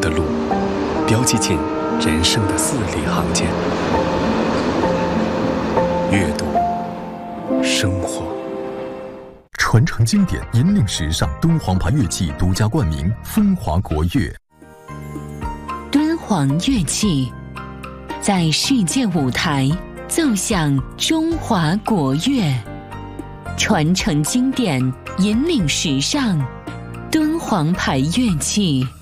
的路，标记进人生的字里行间。阅读，生活。 传承经典，引领时尚，敦煌牌乐器独家冠名风华国乐。 敦煌乐器在世界舞台奏响中华国乐，传承经典，引领时尚，敦煌牌乐器。